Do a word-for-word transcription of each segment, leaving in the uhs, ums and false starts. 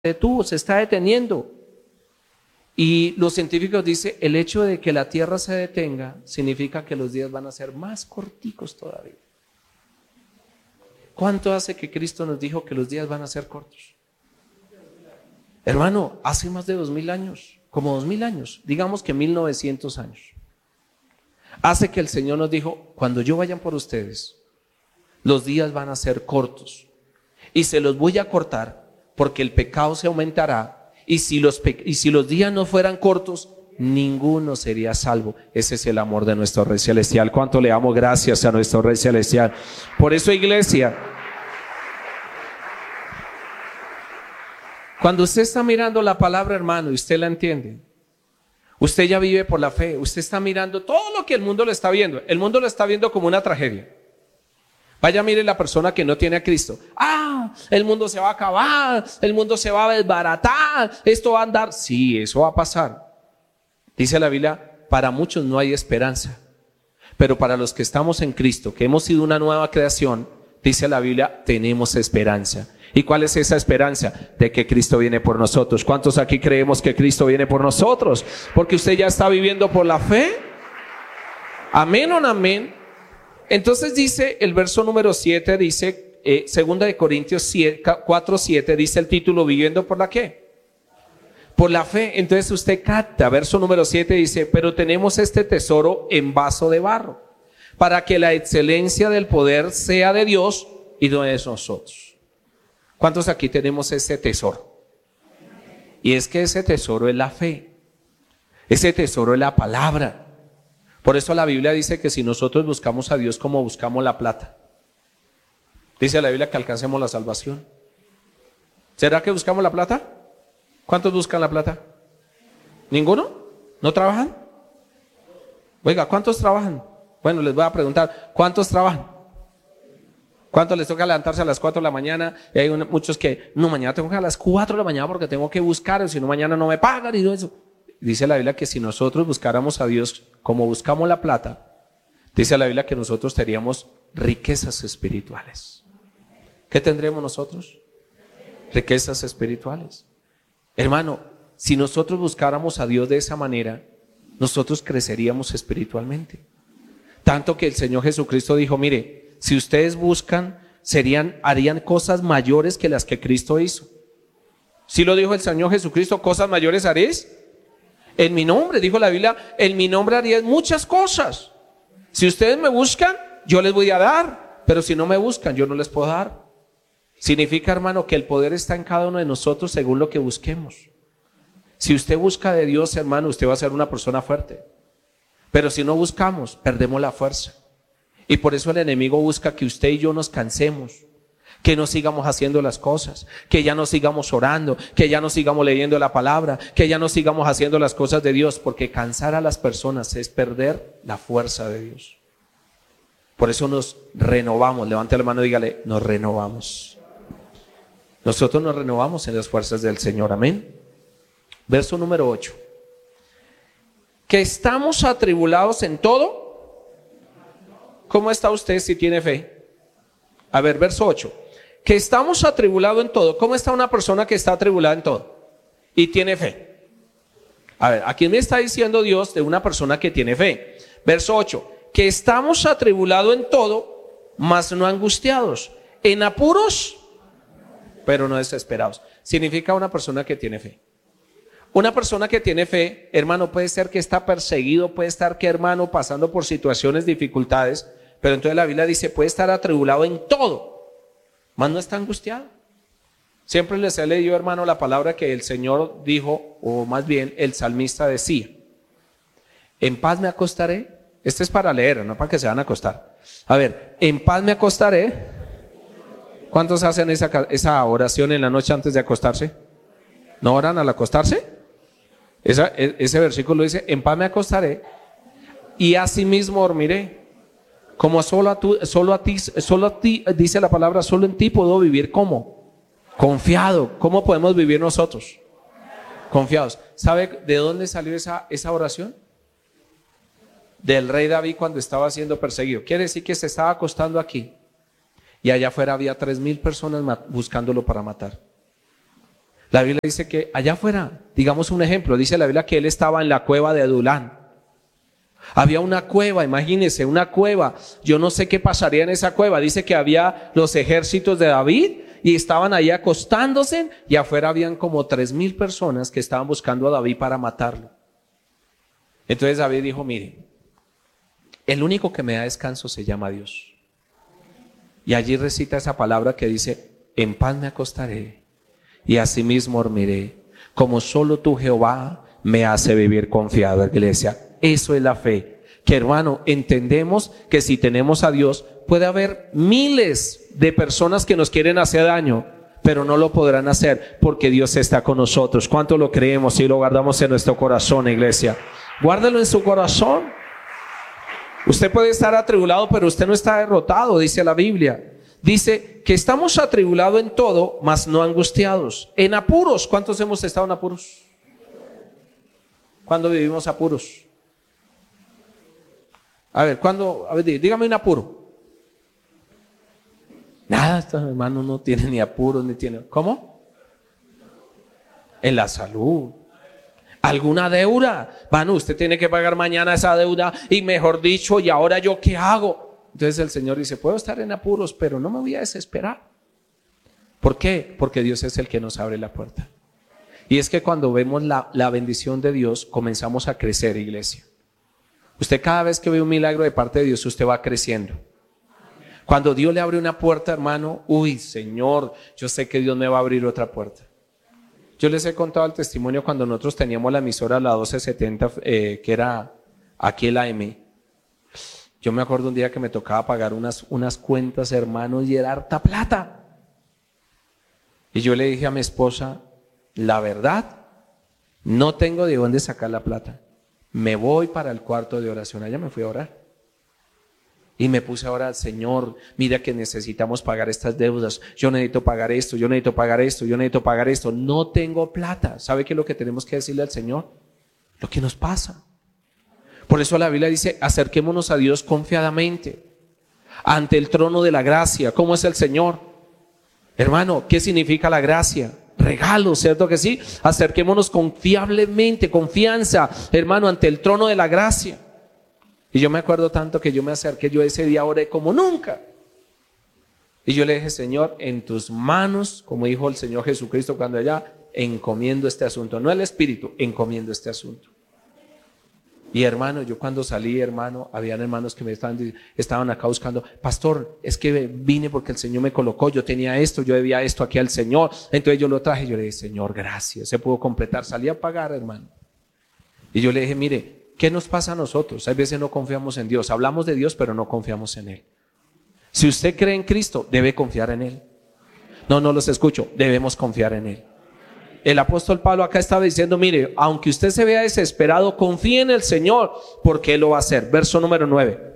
detuvo, se está deteniendo. Y los científicos dicen, el hecho de que la Tierra se detenga significa que los días van a ser más corticos todavía. ¿Cuánto hace que Cristo nos dijo que los días van a ser cortos? Hermano, hace más de dos mil años, como dos mil años, digamos que mil novecientos años. Hace que el Señor nos dijo, cuando yo vaya por ustedes, los días van a ser cortos y se los voy a cortar porque el pecado se aumentará. Y si, los pe- y si los días no fueran cortos, ninguno sería salvo. Ese es el amor de nuestro Rey Celestial. ¿Cuánto le damos gracias a nuestro Rey Celestial? Por eso, iglesia, cuando usted está mirando la palabra, hermano, y usted la entiende, usted ya vive por la fe. Usted está mirando todo lo que el mundo lo está viendo. El mundo lo está viendo como una tragedia. Vaya, mire la persona que no tiene a Cristo. Ah, el mundo se va a acabar, el mundo se va a desbaratar, esto va a andar. Sí, eso va a pasar. Dice la Biblia, para muchos no hay esperanza, pero para los que estamos en Cristo, que hemos sido una nueva creación, dice la Biblia, tenemos esperanza. ¿Y cuál es esa esperanza? De que Cristo viene por nosotros. ¿Cuántos aquí creemos que Cristo viene por nosotros? Porque usted ya está viviendo por la fe. Amén o no amén. Entonces dice el verso número siete, dice, eh, segunda de Corintios cuatro, siete, dice el título, ¿viviendo por la qué? Por la fe. Entonces usted capta, verso número siete dice, pero tenemos este tesoro en vaso de barro, para que la excelencia del poder sea de Dios y no de nosotros. ¿Cuántos aquí tenemos ese tesoro? Y es que ese tesoro es la fe, ese tesoro es la palabra. Por eso la Biblia dice que si nosotros buscamos a Dios como buscamos la plata, dice la Biblia que alcancemos la salvación. ¿Será que buscamos la plata? ¿Cuántos buscan la plata? ¿Ninguno? ¿No trabajan? Oiga, ¿cuántos trabajan? Bueno, les voy a preguntar, ¿cuántos trabajan? ¿Cuántos les toca levantarse a las cuatro de la mañana? Y hay un, muchos que, no, mañana tengo que a las cuatro de la mañana porque tengo que buscar, si no mañana no me pagan y todo eso. Dice la Biblia que si nosotros buscáramos a Dios como buscamos la plata, dice la Biblia que nosotros tendríamos riquezas espirituales. ¿Qué tendremos nosotros? Riquezas espirituales. Hermano, si nosotros buscáramos a Dios de esa manera, nosotros creceríamos espiritualmente. Tanto que el Señor Jesucristo dijo, mire, si ustedes buscan, serían, harían cosas mayores que las que Cristo hizo. ¿Sí lo dijo el Señor Jesucristo? ¿Cosas mayores haréis? En mi nombre, dijo la Biblia, en mi nombre haría muchas cosas. Si ustedes me buscan, yo les voy a dar, pero si no me buscan, yo no les puedo dar. Significa, hermano, que el poder está en cada uno de nosotros según lo que busquemos. Si usted busca de Dios, hermano, usted va a ser una persona fuerte. Pero si no buscamos, perdemos la fuerza. Y por eso el enemigo busca que usted y yo nos cansemos, que no sigamos haciendo las cosas, que ya no sigamos orando, que ya no sigamos leyendo la palabra, que ya no sigamos haciendo las cosas de Dios, porque cansar a las personas es perder la fuerza de Dios. Por eso nos renovamos. Levante la mano y dígale, nos renovamos. Nosotros nos renovamos en las fuerzas del Señor, amén. Verso número ocho. Que estamos atribulados en todo. ¿Cómo está usted si tiene fe? A ver, verso ocho. Que estamos atribulados en todo. ¿Cómo está una persona que está atribulada en todo y tiene fe? A ver, aquí me está diciendo Dios de una persona que tiene fe. Verso ocho. Que estamos atribulados en todo, mas no angustiados, en apuros, pero no desesperados. Significa una persona que tiene fe. Una persona que tiene fe, hermano, puede ser que está perseguido, puede estar que, hermano, pasando por situaciones, dificultades, pero entonces la Biblia dice, puede estar atribulado en todo, mas no está angustiado. Siempre les he leído, hermano, la palabra que el Señor dijo, o más bien el salmista decía, en paz me acostaré. Este es para leer, no para que se van a acostar. A ver, en paz me acostaré. ¿Cuántos hacen esa, esa oración en la noche antes de acostarse? ¿No oran al acostarse? Esa, ese versículo dice, en paz me acostaré y asimismo dormiré. Como solo a, tu, solo a ti, solo a ti, dice la palabra, solo en ti puedo vivir. ¿Cómo? Confiado. ¿Cómo podemos vivir nosotros? Confiados. ¿Sabe de dónde salió esa, esa oración? Del rey David cuando estaba siendo perseguido. Quiere decir que se estaba acostando aquí y allá afuera había tres mil personas buscándolo para matar. La Biblia dice que allá afuera, digamos un ejemplo, dice la Biblia que él estaba en la cueva de Adulán. Había una cueva, imagínense, una cueva. Yo no sé qué pasaría en esa cueva. Dice que había los ejércitos de David y estaban ahí acostándose y afuera habían como tres mil personas que estaban buscando a David para matarlo. Entonces David dijo, mire, el único que me da descanso se llama Dios. Y allí recita esa palabra que dice, en paz me acostaré y asimismo dormiré, como solo tú, Jehová, me hace vivir confiado. Iglesia, eso es la fe, que hermano, entendemos que si tenemos a Dios, puede haber miles de personas que nos quieren hacer daño, pero no lo podrán hacer porque Dios está con nosotros. ¿Cuánto lo creemos y lo guardamos en nuestro corazón, iglesia? Guárdalo en su corazón. Usted puede estar atribulado, pero usted no está derrotado, dice la Biblia. Dice que estamos atribulados en todo, mas no angustiados. En apuros, ¿cuántos hemos estado en apuros? ¿Cuándo vivimos apuros? A ver, ¿cuándo? A ver, dígame un apuro. Nada, estos hermanos no tienen ni apuros, ni tienen. ¿Cómo? En la salud. ¿Alguna deuda? Bueno, usted tiene que pagar mañana esa deuda y mejor dicho, ¿y ahora yo qué hago? Entonces el Señor dice, puedo estar en apuros, pero no me voy a desesperar. ¿Por qué? Porque Dios es el que nos abre la puerta. Y es que cuando vemos la, la bendición de Dios, comenzamos a crecer, iglesia. Usted cada vez que ve un milagro de parte de Dios, usted va creciendo. Cuando Dios le abre una puerta, hermano, uy, Señor, yo sé que Dios me va a abrir otra puerta. Yo les he contado el testimonio cuando nosotros teníamos la emisora, la doce setenta, eh, que era aquí el A M. Yo me acuerdo un día que me tocaba pagar unas, unas cuentas, hermanos, y era harta plata. Y yo le dije a mi esposa, la verdad, no tengo de dónde sacar la plata. Me voy para el cuarto de oración. Allá me fui a orar. Y me puse a orar, Señor, mira que necesitamos pagar estas deudas. Yo necesito pagar esto, yo necesito pagar esto, yo necesito pagar esto. No tengo plata. ¿Sabe qué es lo que tenemos que decirle al Señor? Lo que nos pasa. Por eso la Biblia dice, acerquémonos a Dios confiadamente, ante el trono de la gracia. ¿Cómo es el Señor? Hermano, ¿qué significa la gracia? Regalo, ¿cierto que sí? Acerquémonos confiablemente, confianza, hermano, ante el trono de la gracia. Y yo me acuerdo tanto que yo me acerqué, yo ese día oré como nunca. Y yo le dije, Señor, en tus manos, como dijo el Señor Jesucristo cuando allá, encomiendo este asunto. No el Espíritu, encomiendo este asunto. Y hermano, yo cuando salí, hermano, habían hermanos que me estaban, estaban acá buscando, pastor, es que vine porque el Señor me colocó, yo tenía esto, yo debía esto aquí al Señor. Entonces yo lo traje, yo le dije, Señor, gracias, se pudo completar, salí a pagar, hermano. Y yo le dije, mire, ¿qué nos pasa a nosotros? A veces no confiamos en Dios, hablamos de Dios, pero no confiamos en Él. Si usted cree en Cristo, debe confiar en Él. No, no los escucho, debemos confiar en Él. El apóstol Pablo acá estaba diciendo, mire, aunque usted se vea desesperado, confíe en el Señor, porque Él lo va a hacer. Verso número nueve.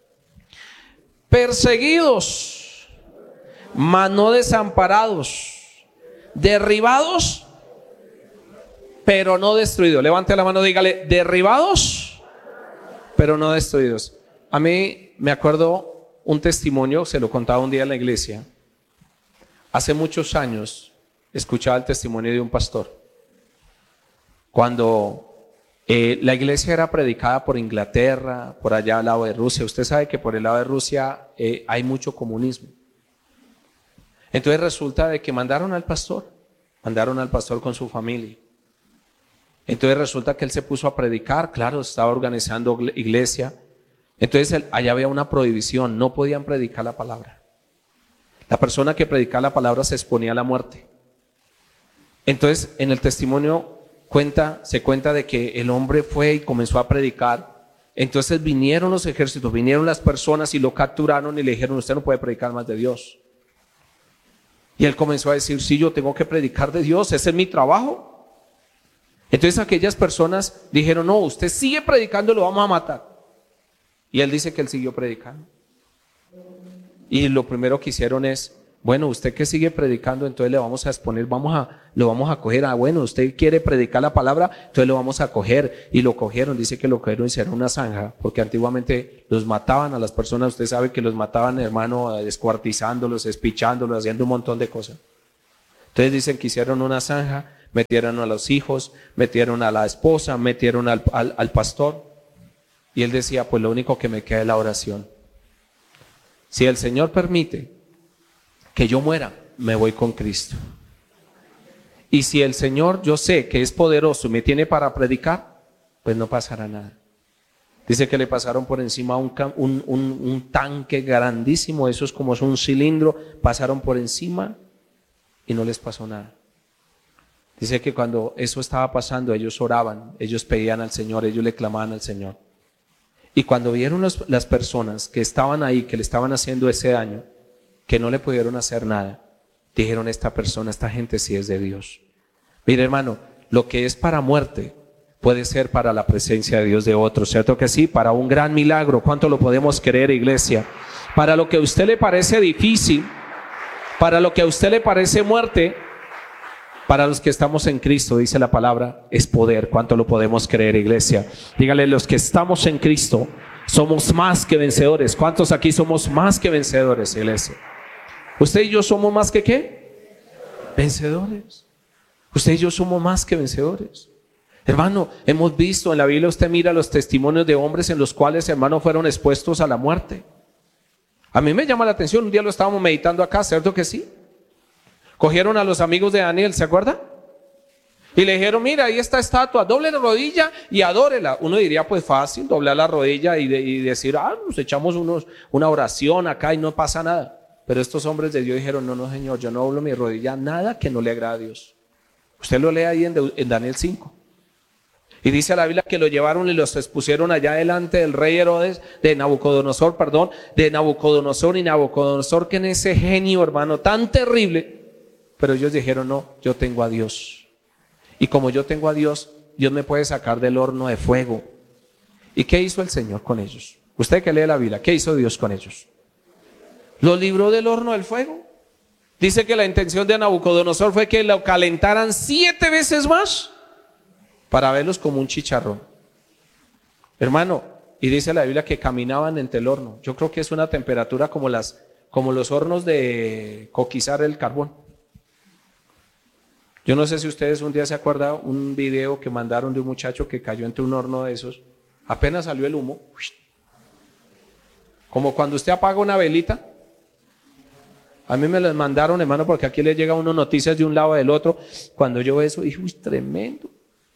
Perseguidos, mas no desamparados, derribados, pero no destruidos. Levante la mano, dígale, derribados, pero no destruidos. A mí me acuerdo un testimonio, se lo contaba un día en la iglesia. Hace muchos años escuchaba el testimonio de un pastor. Cuando eh, la iglesia era predicada por Inglaterra, por allá al lado de Rusia. Usted sabe que por el lado de Rusia eh, hay mucho comunismo. Entonces resulta de que mandaron al pastor, mandaron al pastor con su familia. Entonces resulta que él se puso a predicar, claro, estaba organizando iglesia. Entonces él, allá había una prohibición, no podían predicar la palabra. La persona que predicaba la palabra se exponía a la muerte. Entonces en el testimonio cuenta, se cuenta de que el hombre fue y comenzó a predicar. Entonces vinieron los ejércitos, vinieron las personas y lo capturaron y le dijeron, usted no puede predicar más de Dios. Y él comenzó a decir, sí, yo tengo que predicar de Dios, ese es mi trabajo. Entonces aquellas personas dijeron, no, usted sigue predicando, lo vamos a matar. Y él dice que él siguió predicando. Y lo primero que hicieron es, bueno, usted que sigue predicando, entonces le vamos a exponer, vamos a, lo vamos a coger. Ah, bueno, usted quiere predicar la palabra, entonces lo vamos a coger. Y lo cogieron, dice que lo cogieron y hicieron una zanja, porque antiguamente los mataban a las personas, usted sabe que los mataban, hermano, descuartizándolos, espichándolos, haciendo un montón de cosas. Entonces dicen que hicieron una zanja, metieron a los hijos, metieron a la esposa, metieron al, al, al pastor. Y él decía, pues lo único que me queda es la oración. Si el Señor permite que yo muera, me voy con Cristo. Y si el Señor, yo sé que es poderoso y me tiene para predicar, pues no pasará nada. Dice que le pasaron por encima un, un, un, un tanque grandísimo, eso es como es un cilindro, pasaron por encima y no les pasó nada. Dice que cuando eso estaba pasando, ellos oraban, ellos pedían al Señor, ellos le clamaban al Señor. Y cuando vieron los, las personas que estaban ahí, que le estaban haciendo ese daño, que no le pudieron hacer nada, dijeron, esta persona, esta gente sí es de Dios. Mire, hermano, lo que es para muerte puede ser para la presencia de Dios de otros, ¿cierto que sí? Para un gran milagro. ¿Cuánto lo podemos creer, iglesia? Para lo que a usted le parece difícil, para lo que a usted le parece muerte, para los que estamos en Cristo, dice la palabra, es poder. ¿Cuánto lo podemos creer, iglesia? Dígale, los que estamos en Cristo somos más que vencedores. ¿Cuántos aquí somos más que vencedores, iglesia? ¿Usted y yo somos más que qué? Vencedores. Usted y yo somos más que vencedores. Hermano, hemos visto en la Biblia, usted mira los testimonios de hombres en los cuales, hermano, fueron expuestos a la muerte. A mí me llama la atención, un día lo estábamos meditando acá, ¿cierto que sí? Cogieron a los amigos de Daniel, ¿se acuerda? Y le dijeron, mira, ahí está estatua, doble la rodilla y adórela. Uno diría, pues fácil, doblar la rodilla y, de, y decir, ah, nos echamos unos, una oración acá y no pasa nada. Pero estos hombres de Dios dijeron, no, no, Señor, yo no doblo mi rodilla, nada que no le agrade a Dios. Usted lo lee ahí en, en Daniel cinco. Y dice la Biblia que lo llevaron y los expusieron allá delante del rey Herodes, de Nabucodonosor, perdón, de Nabucodonosor y Nabucodonosor, que en ese genio, hermano, tan terrible. Pero ellos dijeron, no, yo tengo a Dios. Y como yo tengo a Dios, Dios me puede sacar del horno de fuego. ¿Y qué hizo el Señor con ellos? Usted que lee la Biblia, ¿qué hizo Dios con ellos? ¿Los libró del horno del fuego? Dice que la intención de Nabucodonosor fue que lo calentaran siete veces más para verlos como un chicharrón. Hermano, y dice la Biblia que caminaban entre el horno. Yo creo que es una temperatura como, las, como los hornos de coquizar el carbón. Yo no sé si ustedes un día se acuerdan un video que mandaron de un muchacho que cayó entre un horno de esos. Apenas salió el humo, como cuando usted apaga una velita. A mí me las mandaron, hermano, porque aquí le llega a uno noticias de un lado del otro. Cuando yo veo eso, dije, uy, tremendo,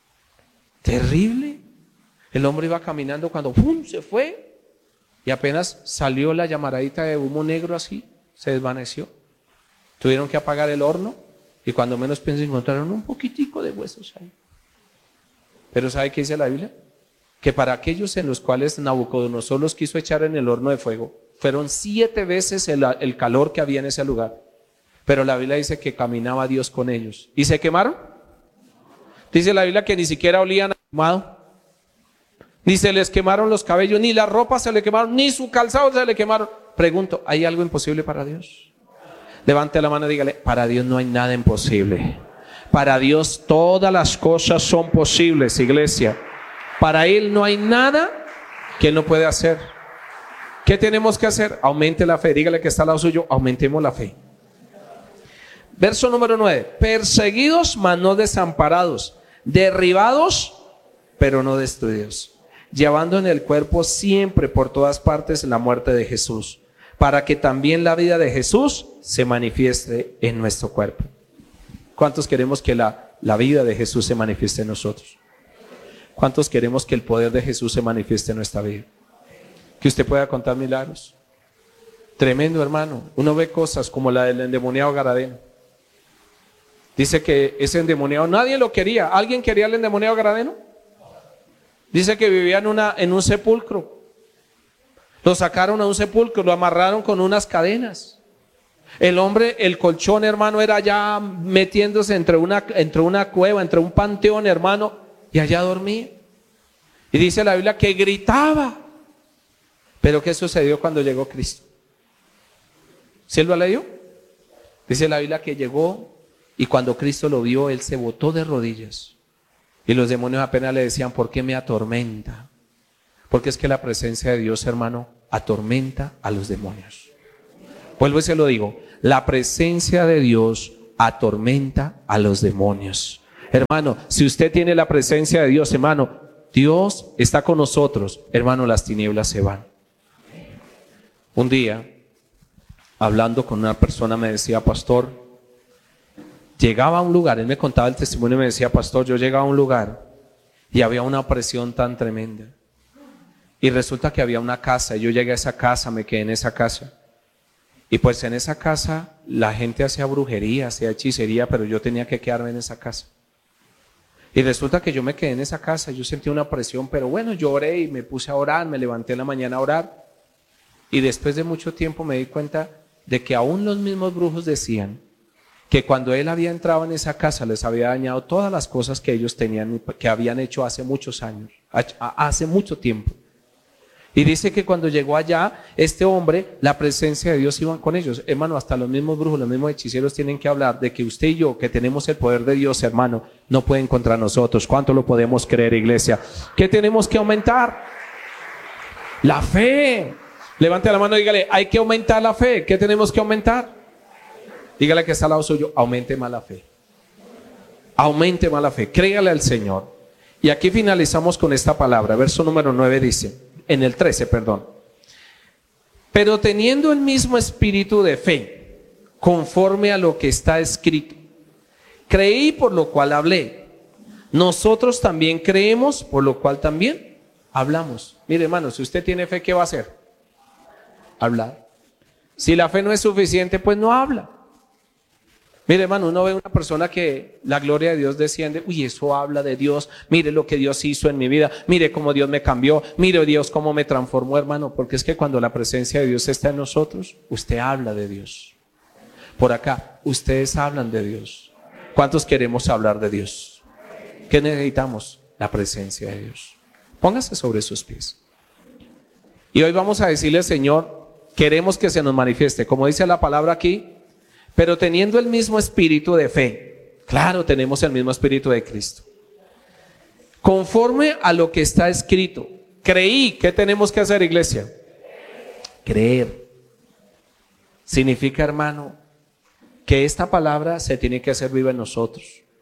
terrible. El hombre iba caminando cuando ¡pum!, se fue. Y apenas salió la llamaradita de humo negro así, se desvaneció. Tuvieron que apagar el horno. Y cuando menos pienso, encontraron un poquitico de huesos ahí. Pero ¿sabe qué dice la Biblia? Que para aquellos en los cuales Nabucodonosor los quiso echar en el horno de fuego, fueron siete veces el, el calor que había en ese lugar. Pero la Biblia dice que caminaba Dios con ellos. ¿Y se quemaron? Dice la Biblia que ni siquiera olían a quemado. Ni se les quemaron los cabellos, ni la ropa se le quemaron, ni su calzado se le quemaron. Pregunto, ¿hay algo imposible para Dios? Levante la mano y dígale, para Dios no hay nada imposible. Para Dios todas las cosas son posibles, iglesia. Para Él no hay nada que Él no puede hacer. ¿Qué tenemos que hacer? Aumente la fe. Dígale que está al lado suyo, aumentemos la fe. Verso número nueve. Perseguidos, mas no desamparados. Derribados, pero no destruidos. Llevando en el cuerpo siempre por todas partes la muerte de Jesús, para que también la vida de Jesús se manifieste en nuestro cuerpo. ¿Cuántos queremos que la, la vida de Jesús se manifieste en nosotros? ¿Cuántos queremos que el poder de Jesús se manifieste en nuestra vida? Que usted pueda contar milagros. Tremendo, hermano. Uno ve cosas como la del endemoniado Gadareno. Dice que ese endemoniado, nadie lo quería. ¿Alguien quería al endemoniado Gadareno? Dice que vivía en, una, en un sepulcro. Lo sacaron a un sepulcro, lo amarraron con unas cadenas. El hombre, el colchón, hermano, era ya metiéndose entre una, entre una cueva, entre un panteón, hermano, y allá dormía. Y dice la Biblia que gritaba. Pero ¿qué sucedió cuando llegó Cristo? ¿Sí lo leyó? Dice la Biblia que llegó y cuando Cristo lo vio, Él se botó de rodillas. Y los demonios apenas le decían, ¿por qué me atormenta? Porque es que la presencia de Dios, hermano, atormenta a los demonios. Vuelvo y se lo digo, la presencia de Dios atormenta a los demonios. Hermano, si usted tiene la presencia de Dios, hermano, Dios está con nosotros, hermano, las tinieblas se van. Un día, hablando con una persona, me decía: pastor, llegaba a un lugar, él me contaba el testimonio y me decía: pastor, yo llegaba a un lugar y había una opresión tan tremenda. Y resulta que había una casa, y yo llegué a esa casa, me quedé en esa casa. Y pues en esa casa la gente hacía brujería, hacía hechicería, pero yo tenía que quedarme en esa casa. Y resulta que yo me quedé en esa casa, yo sentí una presión, pero bueno, yo oré y me puse a orar, me levanté en la mañana a orar. Y después de mucho tiempo me di cuenta de que aún los mismos brujos decían que cuando él había entrado en esa casa les había dañado todas las cosas que ellos tenían, que habían hecho hace muchos años, hace mucho tiempo. Y dice que cuando llegó allá, este hombre, la presencia de Dios iba con ellos. Hermano, hasta los mismos brujos, los mismos hechiceros tienen que hablar de que usted y yo, que tenemos el poder de Dios, hermano, no pueden contra nosotros. ¿Cuánto lo podemos creer, iglesia? ¿Qué tenemos que aumentar? La fe. Levante la mano y dígale: hay que aumentar la fe. ¿Qué tenemos que aumentar? Dígale que está al lado suyo: aumente más la fe. Aumente más la fe. Créale al Señor. Y aquí finalizamos con esta palabra. Verso número nueve dice, en el trece, perdón. Pero teniendo el mismo espíritu de fe, conforme a lo que está escrito, creí, por lo cual hablé. Nosotros también creemos, por lo cual también hablamos. Mire, hermano, si usted tiene fe, ¿qué va a hacer? Hablar. Si la fe no es suficiente, pues no habla. Mire, hermano, uno ve una persona que la gloria de Dios desciende. Uy, eso habla de Dios. Mire lo que Dios hizo en mi vida. Mire cómo Dios me cambió. Mire Dios cómo me transformó, hermano. Porque es que cuando la presencia de Dios está en nosotros, usted habla de Dios. Por acá, ustedes hablan de Dios. ¿Cuántos queremos hablar de Dios? ¿Qué necesitamos? La presencia de Dios. Póngase sobre sus pies. Y hoy vamos a decirle: Señor, queremos que se nos manifieste, como dice la palabra aquí, pero teniendo el mismo espíritu de fe. Claro, tenemos el mismo espíritu de Cristo. Conforme a lo que está escrito. Creí. ¿Qué tenemos que hacer, iglesia? Creer. Significa, hermano, que esta palabra se tiene que hacer viva en nosotros.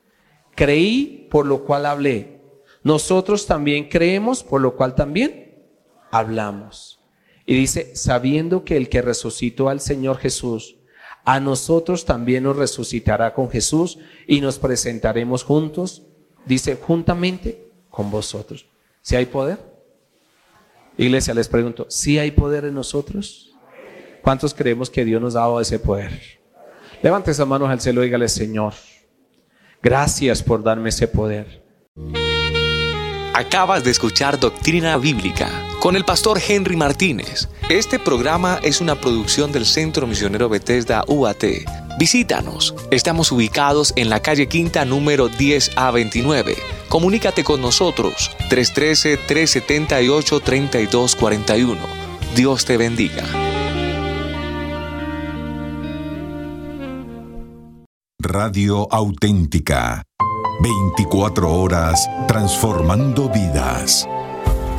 Creí, por lo cual hablé. Nosotros también creemos, por lo cual también hablamos. Y dice: sabiendo que el que resucitó al Señor Jesús, a nosotros también nos resucitará con Jesús y nos presentaremos juntos, dice, juntamente con vosotros. ¿Sí hay poder? Iglesia, les pregunto, ¿sí hay poder en nosotros? ¿Cuántos creemos que Dios nos ha dado ese poder? Levante esas manos al cielo y dígale: Señor, gracias por darme ese poder. Acabas de escuchar Doctrina Bíblica con el pastor Henry Martínez. Este programa es una producción del Centro Misionero Bethesda U A T. Visítanos. Estamos ubicados en la calle Quinta número diez A veintinueve. Comunícate con nosotros tres uno tres, tres siete ocho, tres dos cuatro uno. Dios te bendiga. Radio Auténtica. veinticuatro horas transformando vidas.